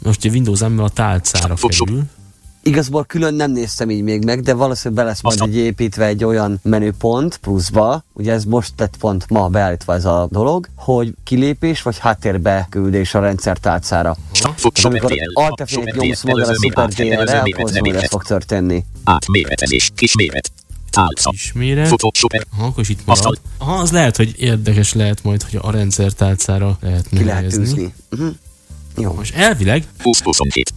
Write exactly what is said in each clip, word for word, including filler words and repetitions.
most a Windows M-mel a tálcára kerül. Igazából külön nem néztem így még meg, de valószínűleg be lesz majd egy építve egy olyan menüpont pluszba, ugye ez most lett pont ma beállítva ez a dolog, hogy kilépés vagy háttérbe küldés a rendszer tálcára. És amikor Alt F négyet nyomsz maga a Super dé el-re, akkor az ez fog történni. Átméretezés, kisméret. Tálca. Kisméret. Aha, akkor is itt marad. Aha, az lehet, hogy érdekes lehet majd, hogy a rendszer tálcára lehet ki lehet tűzni. Uh-huh. Jó. Most elvileg húsz huszonhét.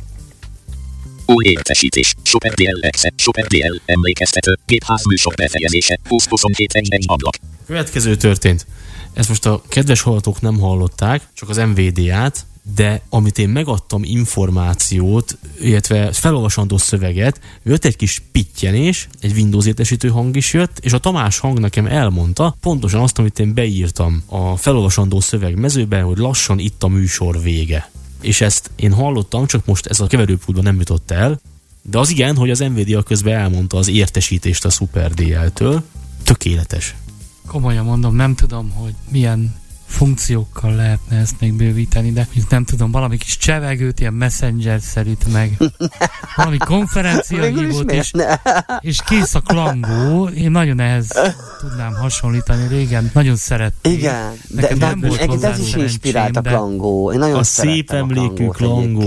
Új értesítés. Super dé el Exe. Super dé el emlékeztető. Gépház műsor befejezése. húsz huszonhét egyben ablak. Következő történt. Ezt most a kedves hallgatók nem hallották, csak az em vé dé á-t, de amit én megadtam információt, illetve felolvasandó szöveget, jött egy kis pittyenés, egy Windows értesítő hang is jött, és a Tamás hang nekem elmondta pontosan azt, amit én beírtam a felolvasandó szöveg mezőbe, hogy lassan itt a műsor vége. És ezt én hallottam, csak most ez a keverőpultban nem jutott el, de az igen, hogy az em vé dé á közben elmondta az értesítést a Super dé el-től. Tökéletes. Komolyan mondom, nem tudom, hogy milyen funkciókkal lehetne ezt még bővíteni, de nem tudom, valami kis csevegőt, ilyen messenger-szerűt meg, valami konferenciahívót, és, és kész a klangó. Én nagyon ehhez tudnám hasonlítani, régen nagyon szerettem. Igen, de, de, de ez is inspirált a klangó. Én nagyon a szép emlékű klangó.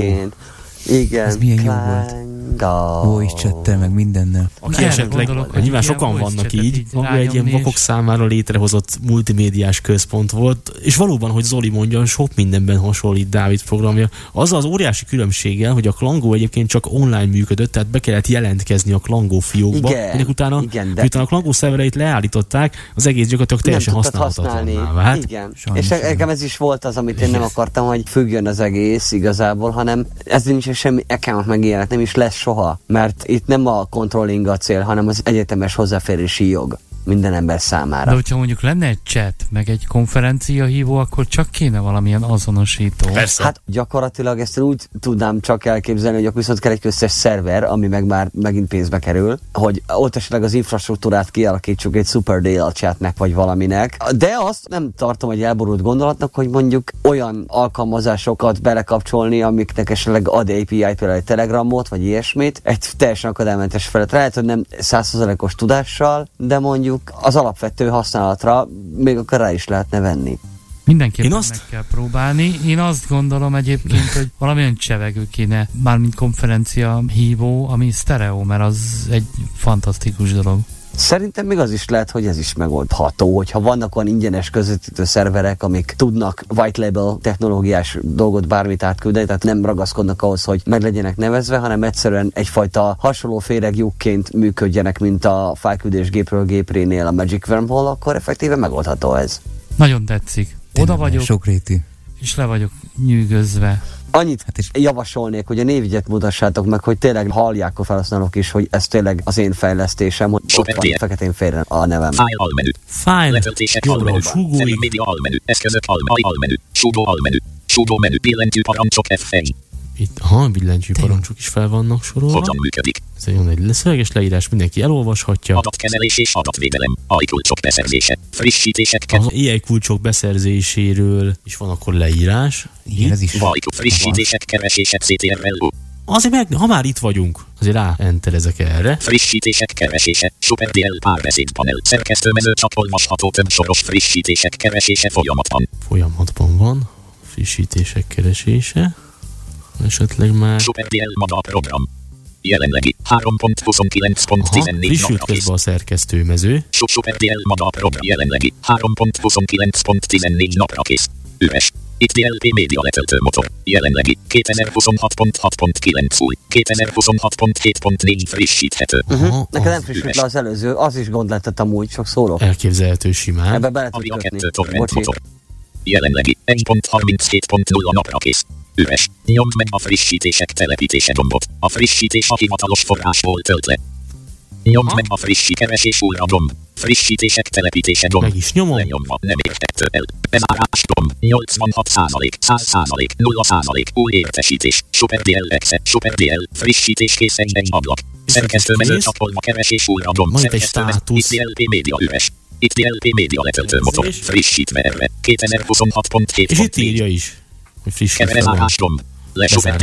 Igen, ez milyen jó volt. Voice chattel, meg mindennel. Aki esetleg, gondolok, nyilván sokan vannak így, így maga egy ilyen vakok számára létrehozott multimédiás központ volt, és valóban, hogy Zoli mondja, sok mindenben hasonlít Dávid programja. Azzal az óriási különbséggel, hogy a Klangó egyébként csak online működött, tehát be kellett jelentkezni a Klangó fiókba, minek utána, igen, de... miután a Klangó szervereit leállították, az egész gyakorlatilag teljesen használhatatlanná vált. Igen. És nekem ez is volt az, amit én nem akartam, hogy függjön az egész igazából, hanem ez nincs semmi account meg ilyenek, nem is lesz soha, mert itt nem a controlling a cél, hanem az egyetemes hozzáférési jog minden ember számára. De hogyha mondjuk lenne egy chat, meg egy konferenciahívó, akkor csak kéne valamilyen azonosító. Persze. Hát gyakorlatilag ezt úgy tudnám csak elképzelni, hogy akkor viszont kell egy köztes szerver, ami meg már megint pénzbe kerül, hogy ott esetleg az infrastruktúrát kialakítsuk egy Super dé el chatnek vagy valaminek. De azt nem tartom egy elborult gondolatnak, hogy mondjuk olyan alkalmazásokat belekapcsolni, amiknek esetleg ad á pé i-t, például egy Telegramot, vagy ilyesmit, egy teljesen akadálymentes felett. Lehet, hogy nem száz százalékos tudással, de mondjuk az alapvető használatra még akár rá is lehetne venni. Mindenképpen azt... meg kell próbálni. Én azt gondolom egyébként, hogy valamilyen csevegő kéne, mármint konferencia hívó, ami sztereó, mert az egy fantasztikus dolog. Szerintem még az is lehet, hogy ez is megoldható, hogyha vannak olyan ingyenes közvetítő szerverek, amik tudnak white label technológiás dolgot bármit átküldeni, tehát nem ragaszkodnak ahhoz, hogy meg legyenek nevezve, hanem egyszerűen egyfajta hasonló féregjukként működjenek, mint a fájlküldés gépről géprénél a Magic Wormhole, akkor effektíve megoldható ez. Nagyon tetszik. Oda vagyok, sokrétű. És le vagyok nyűgözve. Annyit hát is javasolnék, hogy a névjegyet mutassátok meg, hogy tényleg hallják a felhasználók is, hogy ez tényleg az én fejlesztésem, hogy ott van feketén félre a nevem. File almenü. File. Letöltések almenü. Media almenü. Eszközök almenü. Sudo almenü. Sudo menü. Billentyű parancsok F egy. Itt, aha, billentyű parancsok is fel vannak sorolva. Hogyan működik? Ez egy szöveges leírás, mindenki elolvashatja. Adatkezelés és adatvédelem. á i kulcsok beszerzése. Frissítések. Az á i kulcsok beszerzéséről is van akkor leírás. Igen, ez is. Frissítések, keresések, cé té er el. Azért meg, ha már itt vagyunk, azért rá enterezek erre. Frissítések, keresése, Super dé el párbeszéd panel, szerkesztőmező csak olvasható többsoros frissítések keresése folyamatban. Folyamatban van, frissítések keresése. Esetleg már... Super dé el maga a program. Jelenlegi három pont huszonkilenc pont tizennégy. Aha, frissült közben a szerkesztőmező. Super dé el maga a program. Jelenlegi három pont huszonkilenc pont tizennégy napra kész. Üres. Itt dé el pé média letöltő motor. Jelenlegi kétezer-huszonhat pont hat pont kilenc új. kétezer-huszonhat pont hét pont négy frissíthető. Uh-huh. Neked nem frissült le az előző, az is gond lett amúgy, csak szólok. Elképzelhető simán. Ebbe bele tud kötni. Bocsi. Jelenlegi egy pont harminchét pont nulla napra kész. Üres. Nyomd meg a frissítések telepítése gombot. A frissítés a hivatalos forrásból tölt le. Nyomd meg a frissi keresés újra gomb. Frissítések telepítése gomb. Meg is nyomom. Lenyomva nem értettő el. Bezárás gomb. nyolcvanhat százalék, száz százalék, nulla százalék. Új értesítés. Super dé el Exe. Super dé el. Frissítés kész egyben ablak. Szerkesztőmező csatolva keresés újra gomb. Szerkesztőmező. Itt dé el pé média üres. Itt dé el pé média letöltő motor. Frissítve erre. kétezer-huszonhat pont hét. És itt írja is. Keverezárás gomb. Le Super dé el.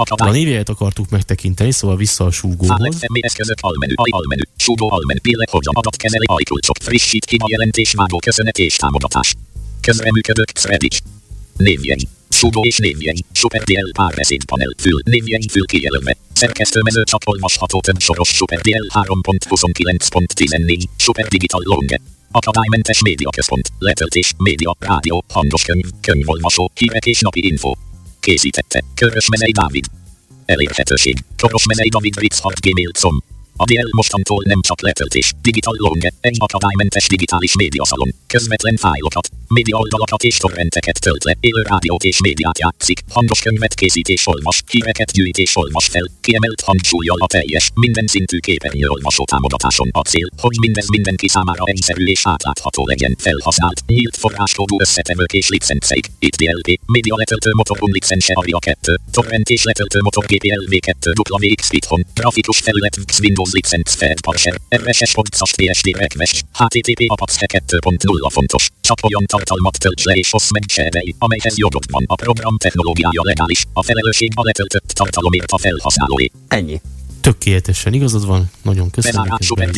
A névjegyet akartuk megtekinteni, szóval vissza a súgóhoz. Eszközök almenü, aj almenü, súgó almenü, pillanat, hogyan adatkezelő ajkulcsok, frissít ki a jelentés, vágó köszönet és támogatás. Közreműködők, Credit. Névjegy. Súgó és névjegy. SuperDL párbeszédpanel. Fül. Névjegy fül kijelölve. Szerkesztőmező csak olvasható több soros SuperDL három pont huszonkilenc pont tizennégy. Super Digital Longe. Akadálymentes médiaközpont. Letöltés, média, rádió, hangos könyv, könyvolvasó, hírek és napi info. Készítette. Körösmezei Dávid. Elérhetőség. Körösmezei David Ritzhard Gmail pont com. A dé el mostantól nem csak letöltés, Digital Longe, egy akadálymentes digitális médiaszalon, közvetlen fájlokat, média oldalakat és torrenteket tölt le, élő rádiót és médiát játszik, hangos könyvet készít és olvas, híreket gyűjt és olvas fel, kiemelt hangsúllyal a teljes, minden szintű képernyőolvasó támogatáson a cél, hogy mindez mindenki számára egyszerű és átlátható legyen, felhasznált, nyílt forráskódú összetevők és licenceik, itt dé el pé, média letöltő motor unlicence Aria kettő, torrent és letöltő motor gé pé el vé kettő dupla vé iksz Python, grafikus felület X Windows licenc Fed Parser, er es es pont pé es dé request, há té té pé apac kettő pont nulla fontos, csak olyan tartalmat tölts le és osz meg serelj, amelyhez jogod van, a program technológiája legális, a felelősség a letöltött tartalomért a felhasználóé. Ennyi. Tökéletesen igazad van, nagyon köszönjük.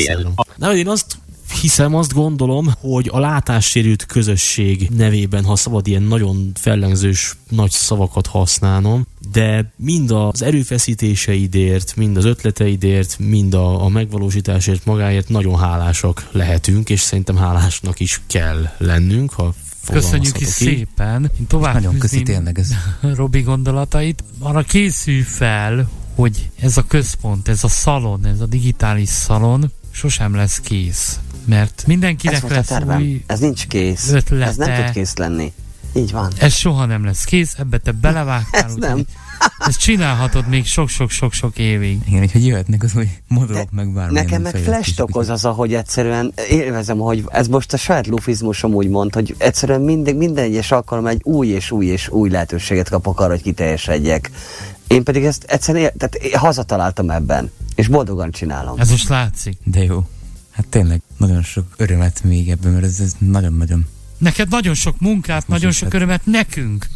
Na, én azt hiszem, azt gondolom, hogy a látássérült közösség nevében, ha szabad ilyen nagyon fellengzős nagy szavakat használnom, de mind az erőfeszítéseidért, mind az ötleteidért, mind a, a megvalósításért magáért nagyon hálásak lehetünk, és szerintem hálásnak is kell lennünk, ha köszönjük is szépen. Én tovább nagyon köszi tényleg ez. Robi gondolatait. Arra készülj fel, hogy ez a központ, ez a szalon, ez a digitális szalon sosem lesz kész. Mert mindenkinek lesz új ez nincs kész. ötlete. Ez nem tud kész lenni. Így van. Ez soha nem lesz kész, ebbe te belevágtál. Ez nem. Ezt csinálhatod még sok-sok-sok-sok évig. Igen, hogy jöhetnek az új modulok, meg bármilyen. Nekem meg flash okoz az, ahogy egyszerűen élvezem, hogy ez most a saját lufizmusom úgy mond, hogy egyszerűen minden, minden egyes alkalom egy új és új és új lehetőséget kapok arra, hogy kiteljesedjek. Én pedig ezt egyszerűen tehát én hazataláltam ebben, és boldogan csinálom. Ez most látszik. De jó. Hát tényleg nagyon sok örömet még ebben, mert ez, ez nagyon-nagyon... Neked nagyon sok munkát, most nagyon sok hát... örömet, nekünk.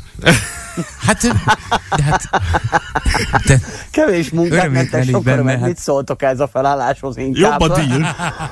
Hát, de hát... De kevés munkát, nektek sok benne, örömet, hát... mit szóltok ez a felálláshoz inkább? Jobb a deal.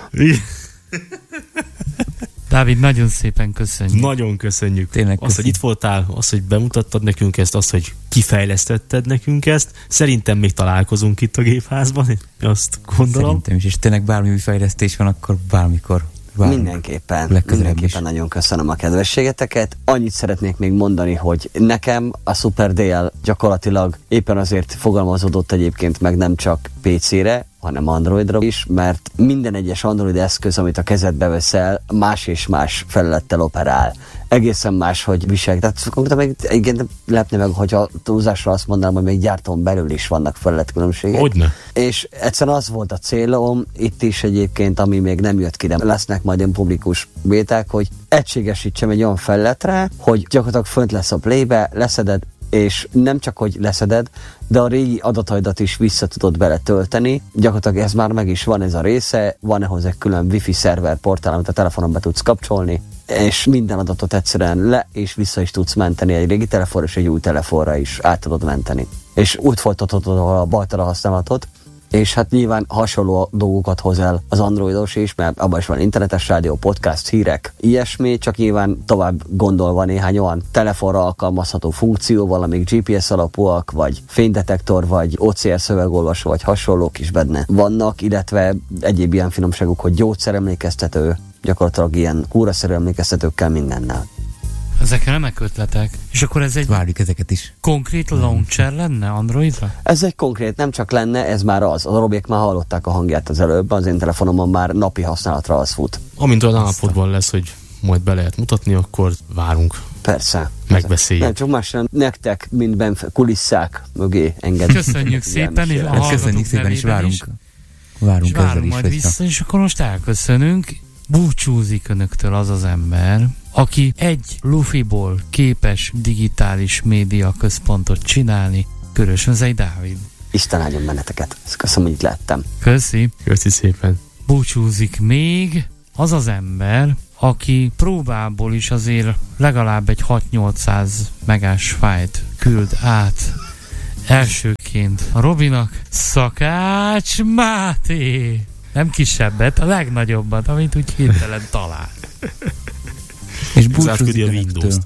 Dávid, nagyon szépen köszönjük. Nagyon köszönjük. Tényleg azt, hogy itt voltál, azt, hogy bemutattad nekünk ezt, azt, hogy kifejlesztetted nekünk ezt. Szerintem még találkozunk itt a gépházban, azt gondolom. Szerintem is, és tényleg bármi fejlesztés van, akkor bármikor. Bármikor. Mindenképpen, mindenképpen nagyon köszönöm a kedvességeteket. Annyit szeretnék még mondani, hogy nekem a SuperDL gyakorlatilag éppen azért fogalmazódott egyébként meg nem csak pé cére, hanem Androidra is, mert minden egyes Android eszköz, amit a kezedbe veszel, más és más felülettel operál. Egészen más, hogy viselkedik. Tehát konkrétan meg igen, lepne meg, hogyha túlzásra azt mondanám, hogy még gyártón belül is vannak felületkülönbségek. Hogyne. És egyszerűen az volt a célom, itt is egyébként, ami még nem jött ki, de lesznek majd ilyen publikus béták, hogy egységesítsem egy olyan felületre, hogy gyakorlatilag fönt lesz a playbe, leszeded, és nem csak, hogy leszeded, de a régi adataidat is vissza tudod beletölteni. Gyakorlatilag ez már meg is van ez a része, van ehhoz egy külön wifi szerver portál, amit a telefonon be tudsz kapcsolni, és minden adatot egyszerűen le és vissza is tudsz menteni egy régi telefonra, és egy új telefonra is át tudod menteni. És úgy folytatod a baltara használatot, és hát nyilván hasonló dolgokat hoz el az androidos is, mert abban is van internetes rádió, podcast, hírek, ilyesmi, csak nyilván tovább gondolva néhány olyan telefonra alkalmazható funkcióval, amik gé pé es alapúak, vagy fénydetektor, vagy o cé er szövegolvasó, vagy hasonlók is benne vannak, illetve egyéb ilyen finomságok, hogy gyógyszeremlékeztető, gyakorlatilag ilyen kúraszerű emlékeztetőkkel mindennel. Ezek remek ötletek. És akkor ez egy várjuk ezeket is. Konkrét launcher lenne Androidra? Ez egy konkrét, nem csak lenne, ez már az. A Robiek már hallották a hangját az előbb, az én telefonomon már napi használatra az fut. Amint olyan állapotban lesz, hogy majd be lehet mutatni, akkor várunk. Persze. Megbeszéljük. Nem, csak más nem, nektek, mint benf- kulisszák mögé engedni. Köszönjük szépen, és a köszönjük szépen, és várunk. Is. Várunk, és várunk majd vissza, és akkor most elköszönünk. Búcsúzik önöktől az az ember, aki egy lufiból képes digitális média központot csinálni, Körösmezei Dávid. Isten áldjon benneteket. Köszönöm, hogy itt lettem. Köszi. Köszi szépen. Búcsúzik még az az ember, aki próbából is azért legalább egy hat-nyolcszáz megás fájlt küld át Elsőként a Robinak Szakács Máté. Nem kisebbet, a legnagyobbat, amit úgy hirtelen talál. És búcsúzik a Windows-t.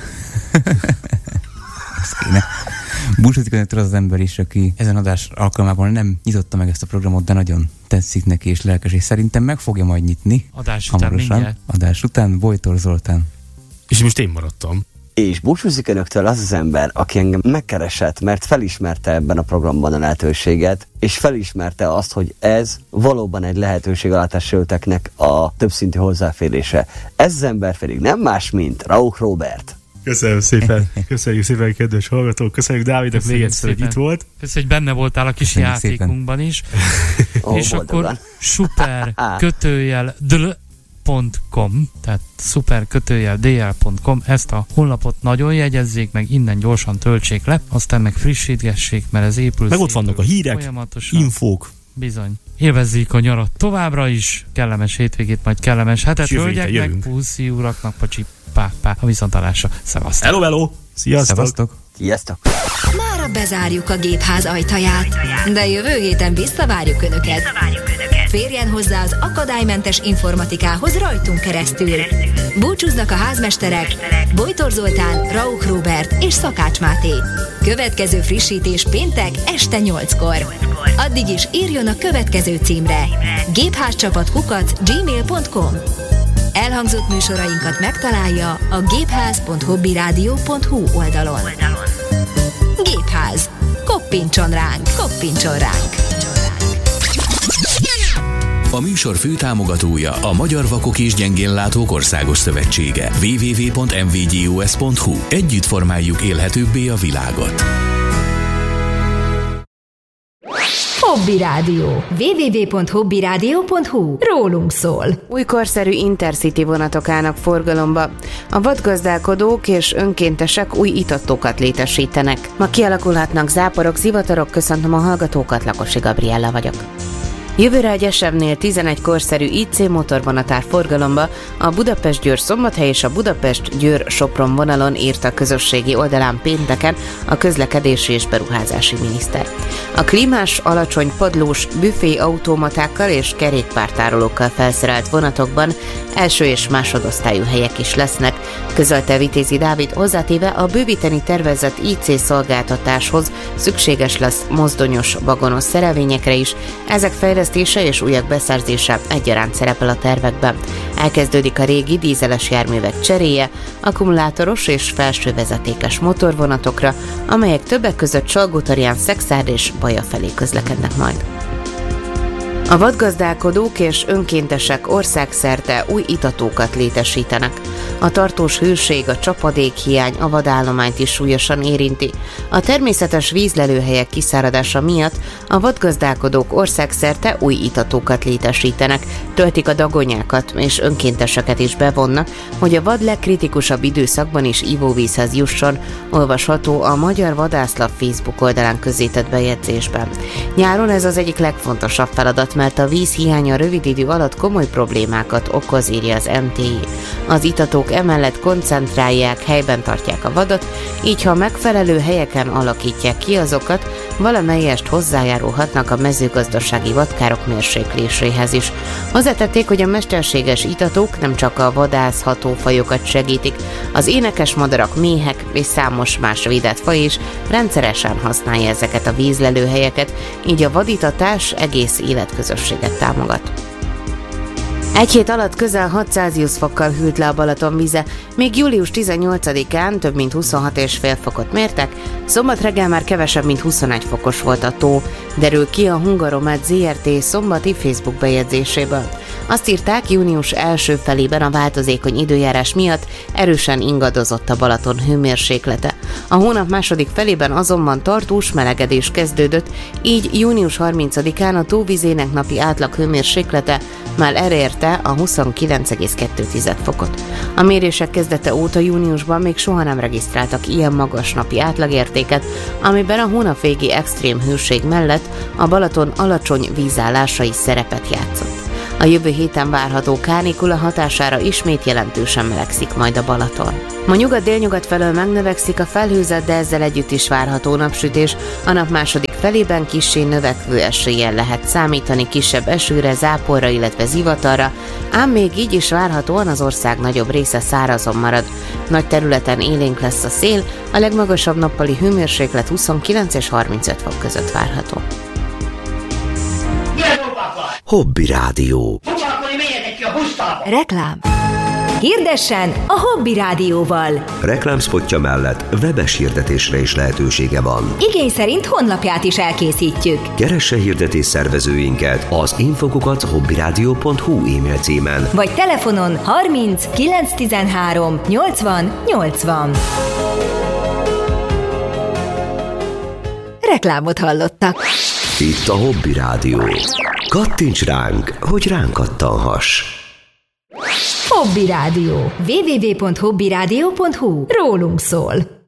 Ezt kéne. Búcsúzik önöktől az ember is, aki ezen adás alkalmával nem nyitotta meg ezt a programot, de nagyon tetszik neki és lelkes, és szerintem meg fogja majd nyitni. Adás után mindjárt. Adás után Bojtor Zoltán. És most én maradtam. És búcsúzik önöktől az az ember, aki engem megkeresett, mert felismerte ebben a programban a lehetőséget, és felismerte azt, hogy ez valóban egy lehetőség a látássérülteknek a többszintű hozzáférése. Ez az ember pedig nem más, mint Rauch Róbert. Köszönöm szépen, köszönjük szépen, kedves hallgatók, köszönjük Dávidnak még egyszer, hogy itt volt. Köszönjük, hogy benne voltál a kis köszönjük játékunkban szépen is. Oh, és boldogan. akkor super kötőjel dl pont com, tehát szuper kötőjel dl pont com, ezt a honlapot nagyon jegyezzék, meg innen gyorsan töltsék le, aztán meg frissítgessék, mert ez épül. Meg ott vannak a hírek, infók. Bizony. Élvezzék a nyarat továbbra is, kellemes hétvégét, majd kellemes hetet, hölgyeknek, puszi uraknak, pacsi, pá, pá, a viszontalásra. Szevasztok! Hello, hello! Sziasztok! Szevasztok! Sziasztok! Mára bezárjuk a gépház ajtaját, de jövő héten visszavárjuk Önöket. Férjen hozzá az akadálymentes informatikához rajtunk keresztül. Búcsúznak a házmesterek Bojtor Zoltán, Rauch Róbert és Szakács Máté. Következő frissítés péntek este nyolckor. Addig is írjon a következő címre: gépházcsapat kukac gmail pont com. Elhangzott műsorainkat megtalálja a gépház pont hobbyradio pont hu oldalon. Gépház. Koppintson ránk, koppintson ránk. A műsor főtámogatója a Magyar Vakok és Gyengénlátók Országos Szövetsége. double-u double-u double-u pont em vé gé o es pont hu. Együtt formáljuk élhetőbbé a világot. Hobby Rádió. double-u double-u double-u pont hobbyradio pont hu. Rólunk szól. Új korszerű Intercity vonatok állnak forgalomba. A vadgazdálkodók és önkéntesek új itatókat létesítenek. Ma kialakulhatnak záporok, zivatarok, köszöntöm a hallgatókat, Lakosi Gabriella vagyok. Jövőre a Gyesebbnél tizenegy korszerű í cé motorvonatár forgalomba, a Budapest-Győr-Szombathely és a Budapest-Győr-Sopron vonalon írta a közösségi oldalán pénteken a közlekedési és beruházási miniszter. A klímás, alacsony padlós, büfé automatákkal és kerékpártárolókkal felszerelt vonatokban első és másodosztályú helyek is lesznek, közölte Vitézi Dávid, hozzátéve a bővíteni tervezett í cé szolgáltatáshoz szükséges lesz mozdonyos, vagonos szerelvényekre is, ezek fejlesztése és újak beszerzése egyaránt szerepel a tervekben. Elkezdődik a régi dízeles járművek cseréje, akkumulátoros és felsővezetékes motorvonatokra, amelyek többek között Salgótarján, Szexárd és Baja felé közlekednek majd. A vadgazdálkodók és önkéntesek országszerte új itatókat létesítenek. A tartós hőség, a csapadékhiány a vadállományt is súlyosan érinti. A természetes vízlelőhelyek kiszáradása miatt a vadgazdálkodók országszerte új itatókat létesítenek, töltik a dagonyákat és önkénteseket is bevonnak, hogy a vad legkritikusabb időszakban is ivóvízhez jusson, olvasható a Magyar Vadászlap Facebook oldalán közzétett bejegyzésben. Nyáron ez az egyik legfontosabb feladat, mert a víz hiánya rövid idő alatt komoly problémákat okoz, írja az em té i. Az itatók emellett koncentrálják, helyben tartják a vadat, így ha megfelelő helyeken alakítják ki azokat, valamelyest hozzájárulhatnak a mezőgazdasági vadkárok mérsékléséhez is. Hozzátették, hogy a mesterséges itatók nem csak a vadászható fajokat segítik, az énekes madarak, méhek és számos más védett faj is rendszeresen használja ezeket a vízlelőhelyeket, így a vaditatás egész életközösséget támogat. Egy hét alatt közel hat Celsius fokkal hűlt le a Balaton vize, még július tizennyolcadikán több mint huszonhat egész öt fokot mértek, szombat reggel már kevesebb mint huszonegy fokos volt a tó, derül ki a Hungaromet zé er té szombati Facebook bejegyzéséből. Azt írták, június első felében a változékony időjárás miatt erősen ingadozott a Balaton hőmérséklete. A hónap második felében azonban tartós melegedés kezdődött, így június harmincadikán a tóvizének napi átlag hőmérséklete már elérte a huszonkilenc egész kettő fokot. A mérések kezdete óta júniusban még soha nem regisztráltak ilyen magas napi átlagértéket, amiben a hónap végi extrém hőség mellett a Balaton alacsony vízállása is szerepet játszott. A jövő héten várható kánikula hatására ismét jelentősen melegszik majd a Balaton. Ma nyugat-délnyugat felől megnövekszik a felhőzet, de ezzel együtt is várható napsütés. A nap második felében kissé növekvő eséllyel lehet számítani kisebb esőre, záporra, illetve zivatarra, ám még így is várhatóan az ország nagyobb része szárazon marad. Nagy területen élénk lesz a szél, a legmagasabb nappali hőmérséklet huszonkilenc és harmincöt fok között várható. Hobby Rádió. Reklám. Hirdessen a Hobby Rádióval. Reklámszpotja mellett webes hirdetésre is lehetősége van. Igény szerint honlapját is elkészítjük. Keresse hirdetés szervezőinket az infokukat hobbyradio pont hu e-mail címen. Vagy telefonon harminc kilencszáztizenhárom nyolcvan nyolcvan. Reklámot hallottak. Itt a Hobby Rádió. Kattints ránk, hogy ránk kattanhass. Hobby Rádió. double-u double-u double-u pont hobbyradio pont hu. Rólunk szól.